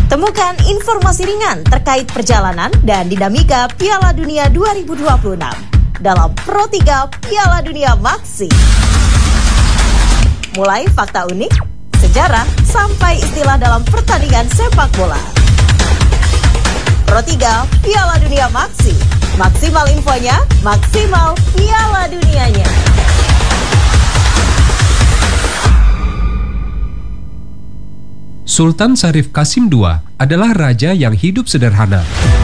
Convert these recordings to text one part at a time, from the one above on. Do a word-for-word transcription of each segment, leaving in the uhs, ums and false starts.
Temukan informasi ringan terkait perjalanan dan dinamika Piala Dunia dua ribu dua puluh enam dalam Pro tiga Piala Dunia Maxi. Mulai fakta unik, sejarah, sampai istilah dalam pertandingan sepak bola. Pro tiga Piala Dunia Maxi. Maksimal infonya, maksimal Piala Dunianya. Sultan Syarif Qasim kedua adalah raja yang hidup sederhana.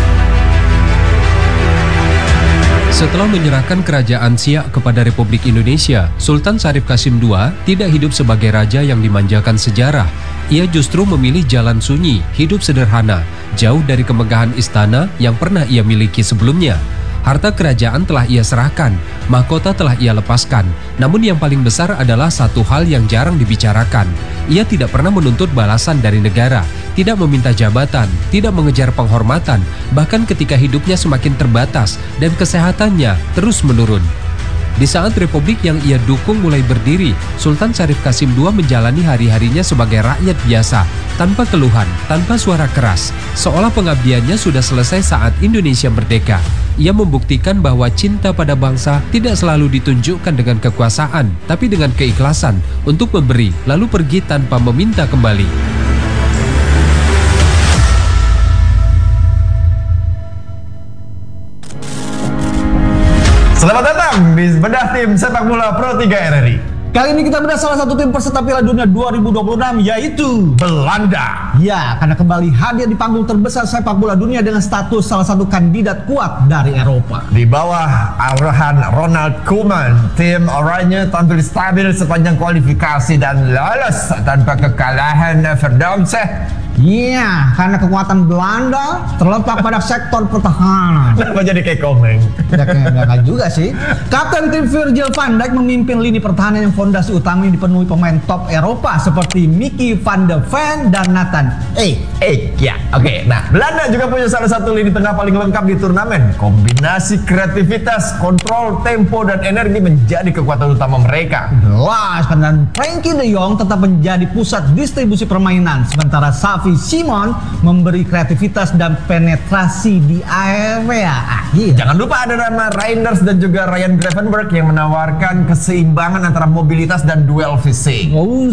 Setelah menyerahkan kerajaan Siak kepada Republik Indonesia, Sultan Syarif Qasim kedua tidak hidup sebagai raja yang dimanjakan sejarah. Ia justru memilih jalan sunyi, hidup sederhana, jauh dari kemegahan istana yang pernah ia miliki sebelumnya. Harta kerajaan telah ia serahkan, mahkota telah ia lepaskan. Namun yang paling besar adalah satu hal yang jarang dibicarakan. Ia tidak pernah menuntut balasan dari negara, tidak meminta jabatan, tidak mengejar penghormatan, bahkan ketika hidupnya semakin terbatas dan kesehatannya terus menurun. Di saat republik yang ia dukung mulai berdiri, Sultan Syarif Qasim kedua menjalani hari-harinya sebagai rakyat biasa, tanpa keluhan, tanpa suara keras, seolah pengabdiannya sudah selesai saat Indonesia merdeka. Ia membuktikan bahwa cinta pada bangsa tidak selalu ditunjukkan dengan kekuasaan, tapi dengan keikhlasan untuk memberi, lalu pergi tanpa meminta kembali. Selamat datang di bedah tim sepak bola Pro tiga R R I. Kali ini kita bedah salah satu tim peserta Piala Dunia dua ribu dua puluh enam, yaitu Belanda. Ya, karena kembali hadir di panggung terbesar sepak bola dunia dengan status salah satu kandidat kuat dari Eropa. Di bawah arahan Ronald Koeman, tim oranye tampil stabil sepanjang kualifikasi dan lolos tanpa kekalahan Verdamseh. Iya, karena kekuatan Belanda terletak pada sektor pertahanan. Kenapa jadi kayak komeng? Ya kayak enggak juga sih. Kapten tim Virgil van Dijk memimpin lini pertahanan yang fondasi utama yang dipenuhi pemain top Eropa seperti Mickey van de Ven dan Nathan Ake. Eh, ya, oke. Okay. Nah, Belanda juga punya salah satu lini tengah paling lengkap di turnamen. Kombinasi kreativitas, kontrol, tempo, dan energi menjadi kekuatan utama mereka. Jelas, dan Frenkie de Jong tetap menjadi pusat distribusi permainan, sementara Xavi Simon memberi kreativitas dan penetrasi di area akhir. Jangan lupa ada nama Reinders dan juga Ryan Gravenberch yang menawarkan keseimbangan antara mobilitas dan duel fisik.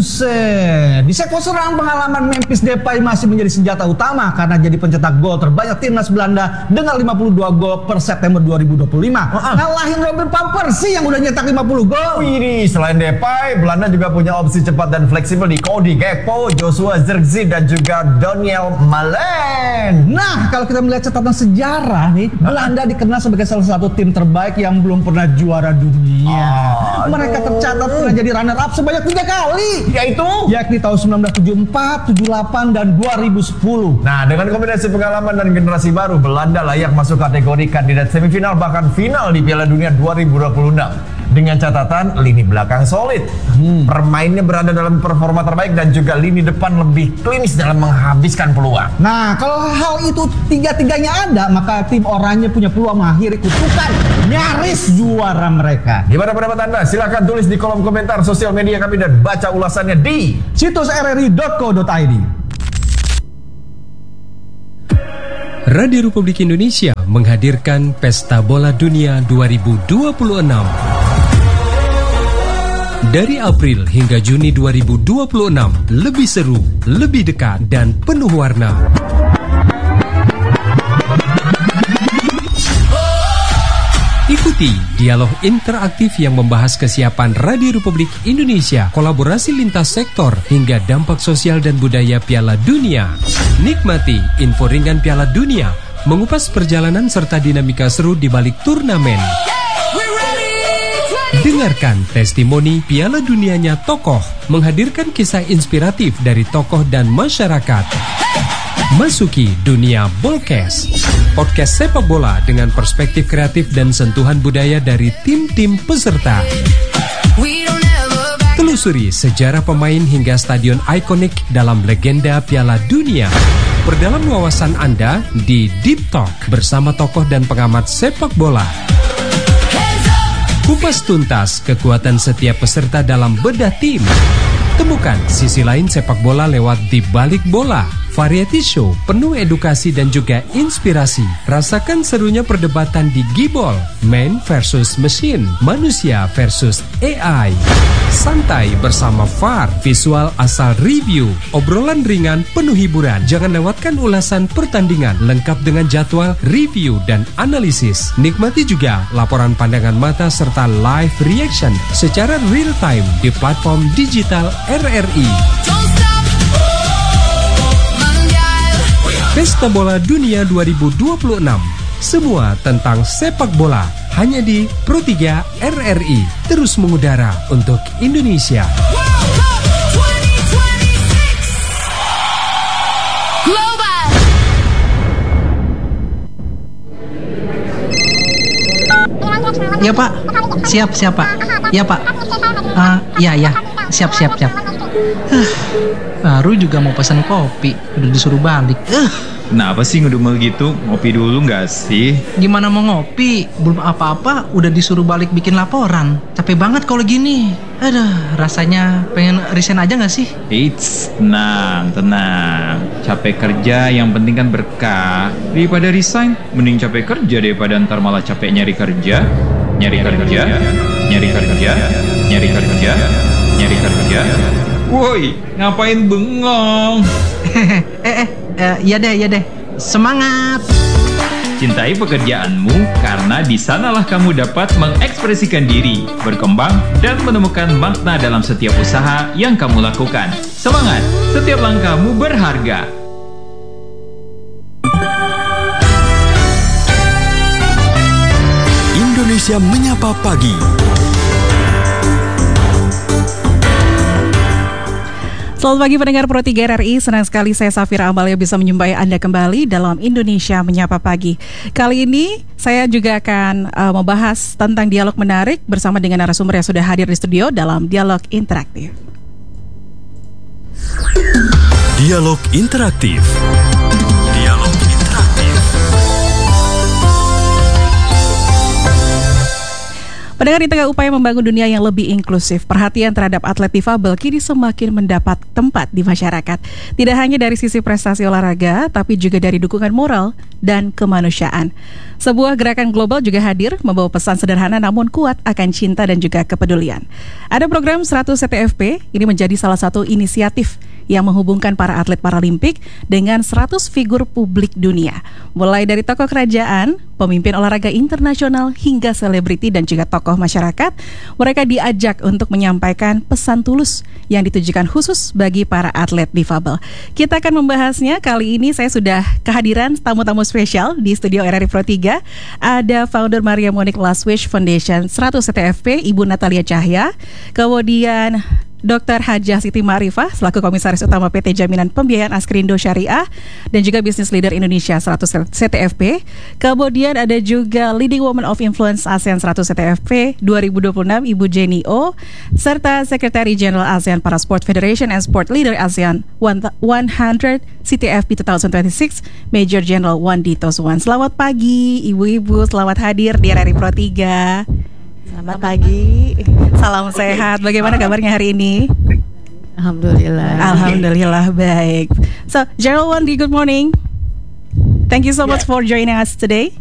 Usai. Di sektor serang, pengalaman Memphis Depay masih menjadi senjata utama karena jadi pencetak gol terbanyak timnas Belanda dengan lima puluh dua gol per September dua ribu dua puluh lima. Uh-uh. Ngalahin Robin van Persie yang udah nyetak lima puluh gol. Wih, selain Depay, Belanda juga punya opsi cepat dan fleksibel di Cody Gakpo, Joshua Zirkzee, dan juga Daniel Malen. Nah, kalau kita melihat catatan sejarah nih, Belanda dikenal sebagai salah satu tim terbaik yang belum pernah juara dunia. Oh, mereka tercatat pernah jadi runner up sebanyak tiga kali, yaitu yakni tahun sembilan belas tujuh puluh empat, tujuh puluh delapan, dan dua ribu sepuluh. Nah, dengan kombinasi pengalaman dan generasi baru, Belanda layak masuk kategori kandidat semifinal bahkan final di Piala Dunia dua ribu dua puluh enam. Dengan catatan lini belakang solid, hmm. permainnya berada dalam performa terbaik, dan juga lini depan lebih klinis dalam menghabiskan peluang. Nah, kalau hal itu tiga-tiganya ada, maka tim oranye punya peluang mengakhiri kutukan nyaris juara mereka. Gimana pendapat Anda? Silahkan tulis di kolom komentar sosial media kami dan baca ulasannya di situs r r i dot co dot i d. Radio Republik Indonesia menghadirkan Pesta Bola Dunia dua ribu dua puluh enam. Dari April hingga Juni dua ribu dua puluh enam, lebih seru, lebih dekat, dan penuh warna. Ikuti dialog interaktif yang membahas kesiapan Radio Republik Indonesia, kolaborasi lintas sektor, hingga dampak sosial dan budaya Piala Dunia. Nikmati info ringan Piala Dunia, mengupas perjalanan serta dinamika seru di balik turnamen. Dengarkan testimoni Piala Dunianya tokoh, menghadirkan kisah inspiratif dari tokoh dan masyarakat. Masuki dunia Bolkes, podcast sepak bola dengan perspektif kreatif dan sentuhan budaya dari tim-tim peserta. Telusuri sejarah pemain hingga stadion ikonik dalam legenda Piala Dunia. Perdalam wawasan Anda di Deep Talk bersama tokoh dan pengamat sepak bola. Kupas tuntas kekuatan setiap peserta dalam bedah tim. Temukan sisi lain sepak bola lewat Di Balik Bola, variety show penuh edukasi dan juga inspirasi. Rasakan serunya perdebatan di Gibol, man versus machine, manusia versus A I. Santai bersama F A R, visual asal review, obrolan ringan penuh hiburan. Jangan lewatkan ulasan pertandingan lengkap dengan jadwal, review, dan analisis. Nikmati juga laporan pandangan mata serta live reaction secara real time di platform digital R R I. Pesta Bola Dunia dua ribu dua puluh enam. Semua tentang sepak bola hanya di Pro tiga R R I. Terus mengudara untuk Indonesia. Ya Pak, siap siap Pak. Ya Pak. Uh, ya ya, siap siap siap. Uh, baru juga mau pesan kopi, udah disuruh balik. Uh. Kenapa sih ngedumel gitu? Ngopi dulu nggak sih? Gimana mau ngopi? Belum apa-apa, udah disuruh balik bikin laporan. Capek banget kalau gini. Aduh, rasanya pengen resign aja nggak sih? Eits, tenang, tenang. Capek kerja yang penting kan berkah. Daripada resign, mending capek kerja daripada ntar malah capek nyari kerja. Nyari kerja, nyari kerja, nyari kerja, nyari kerja. Woi, ngapain bengong? eh, eh, eh, ya deh, ya deh. Semangat! Cintai pekerjaanmu karena di sanalah kamu dapat mengekspresikan diri, berkembang, dan menemukan makna dalam setiap usaha yang kamu lakukan. Semangat! Setiap langkahmu berharga. Indonesia Menyapa Pagi. Selamat pagi pendengar Pro tiga R R I, senang sekali saya Safira Amalia bisa menyumpai Anda kembali dalam Indonesia Menyapa Pagi. Kali ini saya juga akan uh, membahas tentang dialog menarik bersama dengan narasumber yang sudah hadir di studio dalam Dialog Interaktif. Dialog Interaktif. Dialog Interaktif. Pendengar, di tengah upaya membangun dunia yang lebih inklusif, perhatian terhadap atlet difabel kini semakin mendapat tempat di masyarakat. Tidak hanya dari sisi prestasi olahraga, tapi juga dari dukungan moral dan kemanusiaan. Sebuah gerakan global juga hadir, membawa pesan sederhana namun kuat akan cinta dan juga kepedulian. Ada program seratus C T F P, ini menjadi salah satu inisiatif yang menghubungkan para atlet Paralimpik dengan seratus figur publik dunia. Mulai dari tokoh kerajaan, pemimpin olahraga internasional, hingga selebriti dan juga tokoh masyarakat, mereka diajak untuk menyampaikan pesan tulus yang ditujukan khusus bagi para atlet difabel. Kita akan membahasnya. Kali ini saya sudah kehadiran tamu-tamu spesial di studio R R I Pro tiga. Ada founder Maria Monique Last Wish Foundation seratus C T F P, Ibu Natalia Cahya. Kemudian Doktor Hajah Siti Ma'rifah selaku Komisaris Utama P T Jaminan Pembiayaan Askrindo Syariah dan juga Business Leader Indonesia seratus C T F P. Kemudian ada juga Leading Woman of Influence ASEAN seratus C T F P dua ribu dua puluh enam Ibu Jenny O, serta Secretary General ASEAN Para Sport Federation and Sport Leader ASEAN seratus C T F P dua ribu dua puluh enam Major General Wandi Toswan. Selamat pagi Ibu-ibu, selamat hadir di R R I Pro tiga. Selamat pagi. Salam sehat. Bagaimana kabarnya hari ini? Alhamdulillah. Alhamdulillah baik. So, General Wandi, good morning. Thank you so much for joining us today.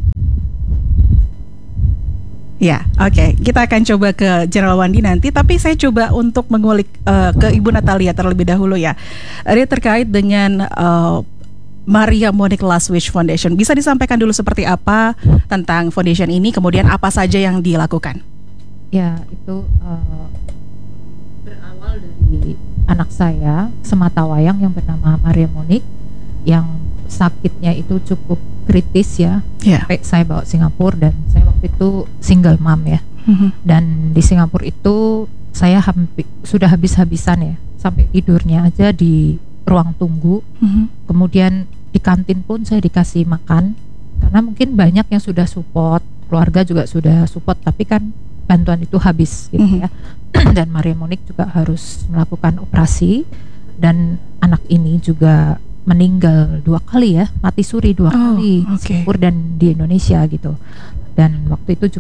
Ya, oke. Okay. Kita akan coba ke General Wandi nanti, tapi saya coba untuk mengulik uh, ke Ibu Natalia terlebih dahulu ya. Ini terkait dengan uh, Maria Monique Last Wish Foundation. Bisa disampaikan dulu seperti apa tentang foundation ini, kemudian apa saja yang dilakukan? Ya, itu uh, berawal dari anak saya sematawayang yang bernama Maria Monique yang sakitnya itu cukup kritis ya. Yeah. Sampai saya bawa Singapura dan saya waktu itu single mom ya. Mm-hmm. Dan di Singapura itu saya hampir sudah habis-habisan ya, sampai tidurnya aja di ruang tunggu. Mm-hmm. Kemudian di kantin pun saya dikasih makan karena mungkin banyak yang sudah support, keluarga juga sudah support, tapi kan bantuan itu habis gitu mm-hmm. ya. Dan Maria Monique juga harus melakukan operasi dan anak ini juga meninggal dua kali ya, mati suri dua oh, kali okay. Singapura dan di Indonesia gitu. Dan waktu itu juga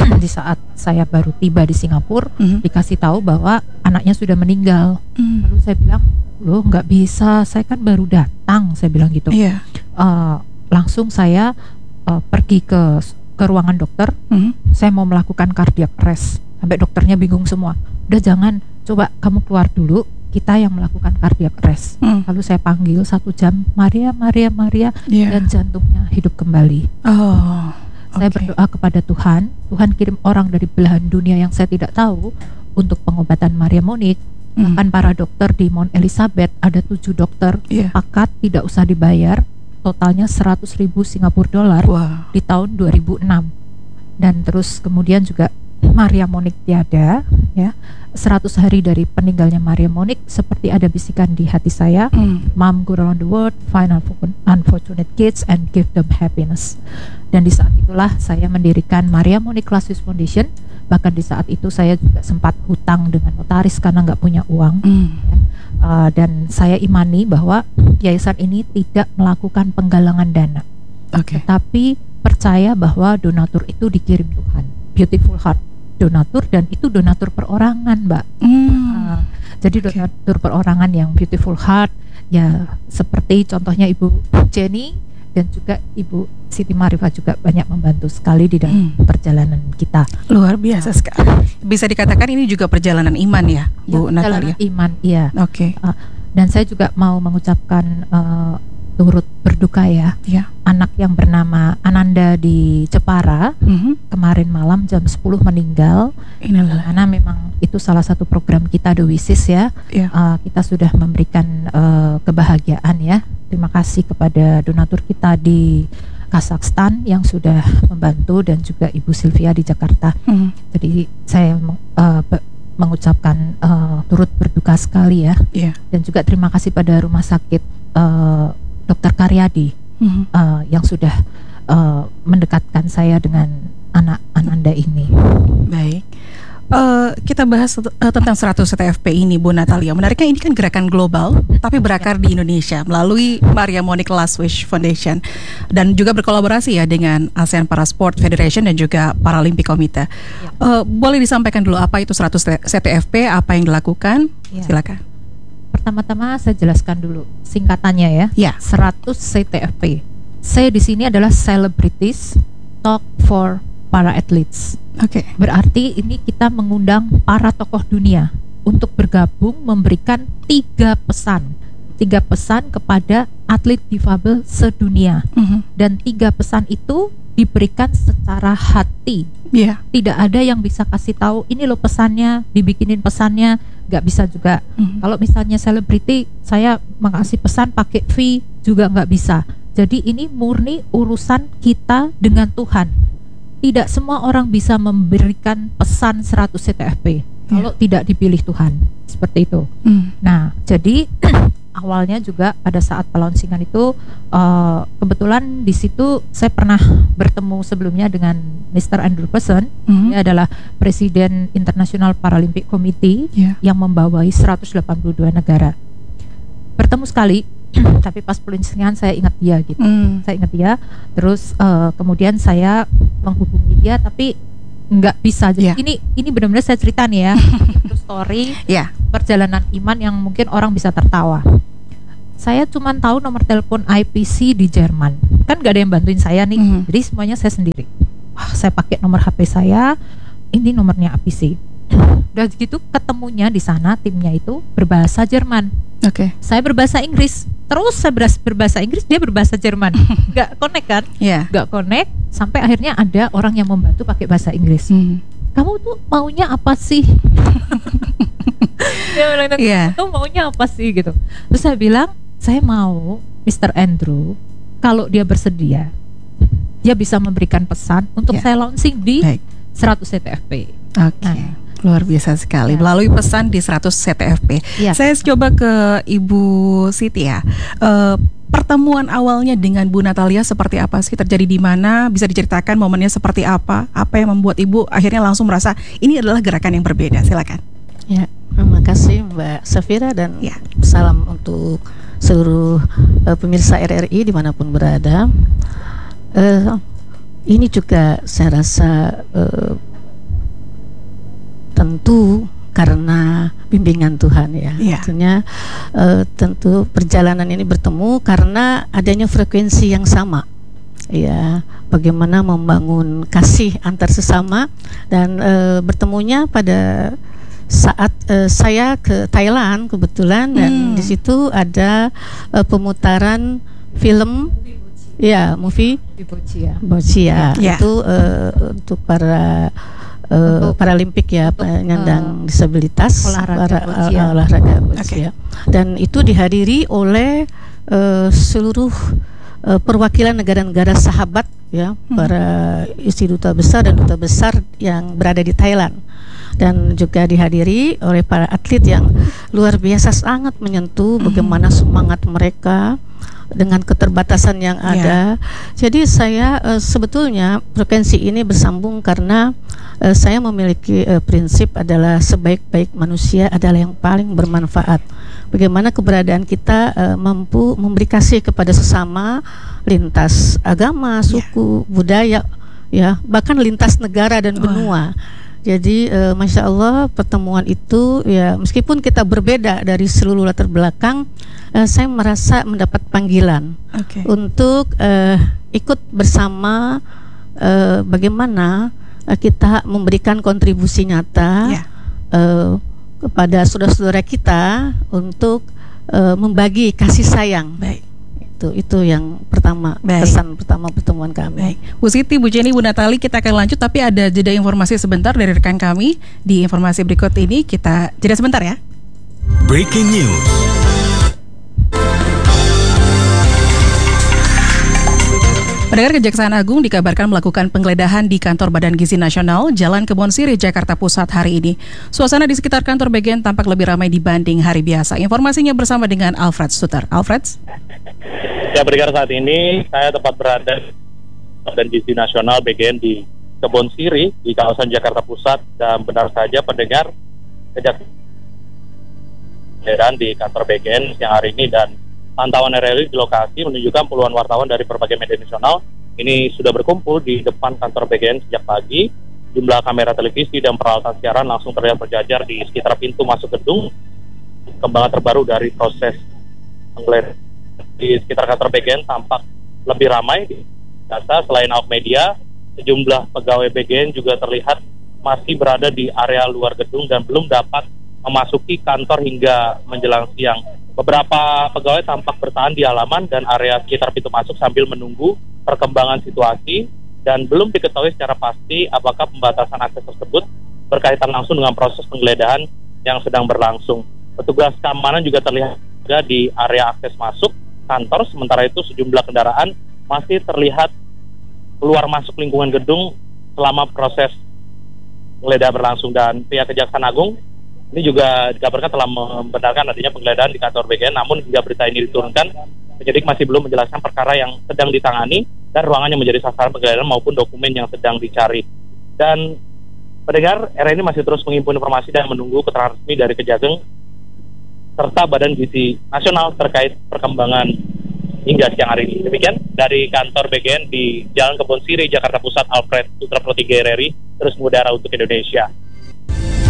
di saat saya baru tiba di Singapura, Mhm. dikasih tahu bahwa anaknya sudah meninggal. Mm. Lalu saya bilang, loh nggak bisa, saya kan baru datang, saya bilang gitu. Iya. Eh, langsung saya eh, pergi ke ke ruangan dokter. Mhm. Saya mau melakukan cardiac arrest. Sampai dokternya bingung semua. Udah jangan, coba kamu keluar dulu, kita yang melakukan cardiac arrest. Mm. Lalu saya panggil satu jam, Maria, Maria, Maria, Iya. dan jantungnya hidup kembali. Oh. Saya Oke. berdoa kepada Tuhan, Tuhan kirim orang dari belahan dunia yang saya tidak tahu untuk pengobatan Maria Monique. Mm. Bahkan para dokter di Mount Elizabeth, ada tujuh dokter Iya. sepakat tidak usah dibayar, totalnya seratus ribu Singapura dolar Wah. di tahun dua ribu enam. Dan terus kemudian juga Maria Monique tiada, ya. seratus hari dari peninggalnya Maria Monique, seperti ada bisikan di hati saya, Mm. Mom, go around the world, find unfor- unfortunate kids and give them happiness. Dan di saat itulah saya mendirikan Maria Monique Last-Wish Foundation. Bahkan di saat itu saya juga sempat hutang dengan notaris karena nggak punya uang. Mm. Ya. Uh, dan saya imani bahwa yayasan ini tidak melakukan penggalangan dana, Oke. tetapi percaya bahwa donatur itu dikirim Tuhan. Beautiful Heart donatur, dan itu donatur perorangan, Mbak. Mm. Uh, jadi donatur perorangan yang Beautiful Heart, ya seperti contohnya Ibu Jenny dan juga Ibu Siti Marifah juga banyak membantu sekali di dalam Hmm. perjalanan kita. Luar biasa sekali. Bisa dikatakan ini juga perjalanan iman ya, Bu Ya, perjalanan Natalia. iman, iya. Oke. Uh, dan saya juga mau mengucapkan uh, turut berduka ya, Ya. anak yang bernama Ananda di Jepara Mhm. kemarin malam jam sepuluh meninggal. Inilah. Karena memang itu salah satu program kita, The Wishes ya. Ya. Uh, kita sudah memberikan uh, kebahagiaan ya. Terima kasih kepada donatur kita di Kazakhstan yang sudah membantu, dan juga Ibu Sylvia di Jakarta. Mhm. Jadi saya meng- uh, be- mengucapkan uh, turut berduka sekali ya. Ya. Dan juga terima kasih pada Rumah Sakit uh, Dokter Karyadi Mhm. uh, yang sudah uh, mendekatkan saya dengan anak Ananda ini. Baik. Eh, kita bahas eh, tentang seratus C T F P ini, Bu Natalia. Menariknya ini kan gerakan global, tapi berakar di Indonesia melalui Maria Monique Last-Wish Foundation, dan juga berkolaborasi ya dengan ASEAN Para Sport Federation dan juga Paralympic Committee. Eh, boleh disampaikan dulu apa itu seratus C T F P, apa yang dilakukan? Ya. Silakan. Pertama-tama saya jelaskan dulu singkatannya ya. Ya. seratus C T F P. C di sini adalah Celebrities Talk for Para Athletes. Oke. Berarti ini kita mengundang para tokoh dunia untuk bergabung memberikan tiga pesan. Tiga pesan kepada atlet difabel sedunia. Mhm. Dan tiga pesan itu diberikan secara hati. Ya. Tidak ada yang bisa kasih tahu ini loh pesannya, dibikinin pesannya, nggak bisa juga. Mhm. Kalau misalnya selebriti, saya mengasih pesan pakai fee juga nggak bisa. Jadi ini murni urusan kita dengan Tuhan. Tidak semua orang bisa memberikan pesan seratus C T F P kalau tidak dipilih Tuhan. Seperti itu. Mhm. Nah, jadi awalnya juga pada saat pelauncingan itu uh, kebetulan di situ saya pernah bertemu sebelumnya dengan mister Andrew Person. Mhm. Dia adalah Presiden International Paralympic Committee Ya. yang membawahi seratus delapan puluh dua negara. Bertemu sekali, tapi pas peluncingan saya ingat dia gitu. Mhm. Saya ingat dia. Terus uh, kemudian saya menghubungi dia, tapi nggak bisa. Jadi Ya. ini ini benar-benar saya cerita nih ya, itu story Ya. perjalanan iman yang mungkin orang bisa tertawa. Saya cuma tahu nomor telepon I P C di Jerman. Kan gak ada yang bantuin saya nih. Mhm. Jadi semuanya saya sendiri. Wah, saya pakai nomor H P saya. Ini nomornya I P C. Udah gitu ketemunya di sana timnya itu berbahasa Jerman. Oke. Saya berbahasa Inggris. Terus saya beras- berbahasa Inggris, dia berbahasa Jerman. Gak connect kan? Ya. Gak connect. Sampai akhirnya ada orang yang membantu pakai bahasa Inggris. Mhm. Kamu tuh maunya apa sih? Dia bilang, Iya. kamu maunya apa sih gitu. Terus saya bilang, saya mau mister Andrew kalau dia bersedia, dia bisa memberikan pesan untuk Ya. saya launching di Baik. seratus C T F P. Oke. Nah. Luar biasa sekali. Ya. Melalui pesan di seratus C T F P. Ya. Saya coba ke Ibu Siti ya. Eh, pertemuan awalnya dengan Bu Natalia seperti apa sih? Terjadi di mana? Bisa diceritakan momennya seperti apa? Apa yang membuat Ibu akhirnya langsung merasa ini adalah gerakan yang berbeda? Silakan. Ya, terima kasih Mbak Safira, dan Ya. salam untuk seluruh uh, pemirsa R R I dimanapun berada. Uh, ini juga saya rasa uh, tentu karena bimbingan Tuhan ya. Iya. Artinya eh, tentu perjalanan ini bertemu karena adanya frekuensi yang sama. Ya, bagaimana membangun kasih antar sesama dan eh, bertemunya pada saat eh, saya ke Thailand kebetulan dan Hmm. di situ ada eh, pemutaran film ya, movie Boccia. Boccia Ya. itu eh, untuk para uh, Untuk- Paralimpik ya, untuk, penyandang disabilitas, olahraga para Boccia. uh, olahraga Boccia. Dan itu dihadiri oleh uh, seluruh uh, perwakilan negara-negara sahabat ya, para istri duta besar dan duta besar yang berada di Thailand. Dan juga dihadiri oleh para atlet yang luar biasa, sangat menyentuh bagaimana semangat mereka dengan keterbatasan yang ada. Jadi saya uh, sebetulnya frekuensi ini bersambung karena uh, saya memiliki uh, prinsip adalah sebaik-baik manusia adalah yang paling bermanfaat. Bagaimana keberadaan kita uh, mampu memberi kasih kepada sesama lintas agama, suku, budaya, ya, bahkan lintas negara dan benua. Jadi uh, masya Allah pertemuan itu ya, meskipun kita berbeda dari seluruh latar belakang, uh, saya merasa mendapat panggilan Oke. untuk uh, ikut bersama uh, bagaimana uh, kita memberikan kontribusi nyata Ya. uh, kepada saudara-saudara kita untuk uh, membagi kasih sayang. Baik. Itu itu yang pertama, Baik. pesan pertama pertemuan kami. Baik, Bu Siti, Bu Jenny, Bu Natali, kita akan lanjut tapi ada jeda informasi sebentar dari rekan kami. Di informasi berikut ini kita jeda sebentar ya. Breaking news. Pendengar, Kejaksaan Agung dikabarkan melakukan penggeledahan di kantor Badan Gizi Nasional, Jalan Kebon Sirih, Jakarta Pusat hari ini. Suasana di sekitar kantor B G N tampak lebih ramai dibanding hari biasa. Informasinya bersama dengan Alfred Suter. Alfred? Ya, pendengar, saat ini saya tepat berada di Badan Gizi Nasional B G N di Kebon Sirih di kawasan Jakarta Pusat, dan benar saja pendengar, Kejaksaan di kantor B G N siang hari ini, dan pantauan R L I di lokasi menunjukkan puluhan wartawan dari berbagai media nasional ini sudah berkumpul di depan kantor B G N sejak pagi. Jumlah kamera televisi dan peralatan siaran langsung terlihat berjajar di sekitar pintu masuk gedung. Kembangan terbaru dari proses penggeledahan di sekitar kantor B G N tampak lebih ramai. Data selain awak media, sejumlah pegawai B G N juga terlihat masih berada di area luar gedung dan belum dapat memasuki kantor hingga menjelang siang. Beberapa pegawai tampak bertahan di halaman dan area sekitar pintu masuk sambil menunggu perkembangan situasi, dan belum diketahui secara pasti apakah pembatasan akses tersebut berkaitan langsung dengan proses penggeledahan yang sedang berlangsung. Petugas keamanan juga terlihat juga di area akses masuk kantor, sementara itu sejumlah kendaraan masih terlihat keluar masuk lingkungan gedung selama proses penggeledahan berlangsung. Dan pihak Kejaksaan Agung ini juga dikabarkan telah membenarkan adanya penggeledahan di kantor B G N, namun hingga berita ini diturunkan, penyidik masih belum menjelaskan perkara yang sedang ditangani dan ruangan yang menjadi sasaran penggeledahan maupun dokumen yang sedang dicari. Dan pendengar, R N I masih terus menghimpun informasi dan menunggu keterangan resmi dari Kejagung serta Badan Gizi Nasional terkait perkembangan hingga siang hari ini. Demikian dari kantor B G N di Jalan Kebon Sirih, Jakarta Pusat, Alfred Suter, Pro tiga R R I, terus mengudara untuk Indonesia.